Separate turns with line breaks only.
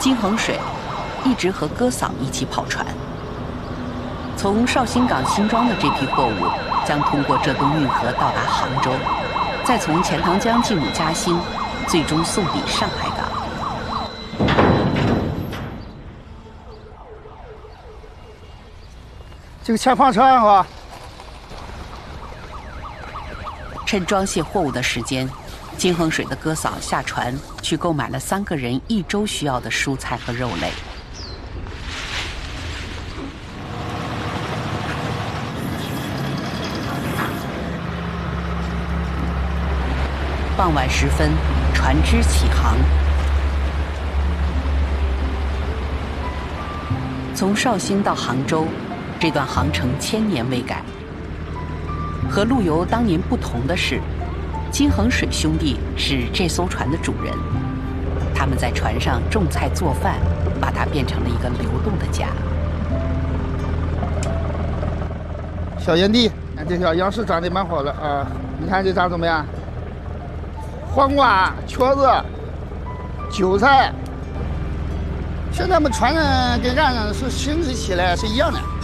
金衡水一直和哥嫂一起跑船。从绍兴港新装的这批货物将通过浙东运河到达杭州，再从钱塘江进入嘉兴，最终送抵上海港。
这个前方车岸哈。
趁装卸货物的时间，金衡水的哥嫂下船去购买了3个人1周需要的蔬菜和肉类。傍晚时分，船只起航。从绍兴到杭州，这段航程1000年未改。和陆游当年不同的是，金衡水兄弟是这艘船的主人，他们在船上种菜做饭，把它变成了一个流动的家。
小烟蒂，这条杨氏长得蛮好的啊！你看这长怎么样？黄瓜、瘸子、韭菜，现在我们船上跟岸上是形式起来是一样的。